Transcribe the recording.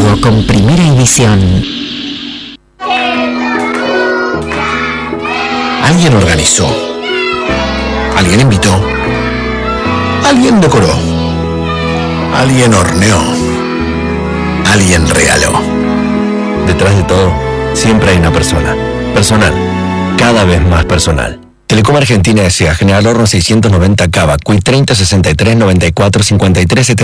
diálogo con Primera Edición. Alguien organizó. Alguien invitó. Alguien decoró. Alguien horneó. Alguien regaló. Detrás de todo, siempre hay una persona. Personal. Cada vez más personal. Telecom Argentina S.A. General Horno 690 Cava, Cui 30 63 94 53 70.